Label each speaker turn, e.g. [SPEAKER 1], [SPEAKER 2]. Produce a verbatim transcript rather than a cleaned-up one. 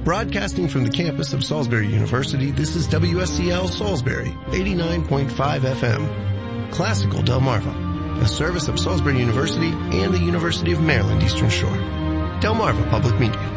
[SPEAKER 1] Broadcasting from the campus of Salisbury University, this is W S C L Salisbury, eighty-nine point five F M. Classical Delmarva, a service of Salisbury University and the University of Maryland Eastern Shore. Delmarva Public Media.